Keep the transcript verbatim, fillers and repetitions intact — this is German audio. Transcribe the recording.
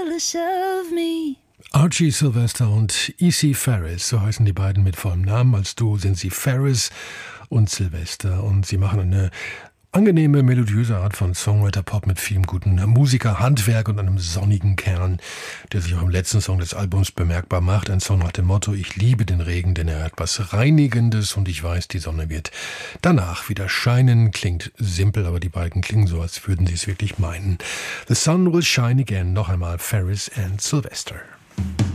of me. Archie Sylvester und E C Ferris, so heißen die beiden mit vollem Namen. Als Duo sind sie Ferris und Sylvester und sie machen eine angenehme, melodiöse Art von Songwriter-Pop mit vielem guten Musikerhandwerk und einem sonnigen Kern, der sich auch im letzten Song des Albums bemerkbar macht. Ein Song nach dem Motto: Ich liebe den Regen, denn er hat was Reinigendes und ich weiß, die Sonne wird danach wieder scheinen. Klingt simpel, aber die beiden klingen so, als würden sie es wirklich meinen. The sun will shine again. Noch einmal Ferris and Sylvester.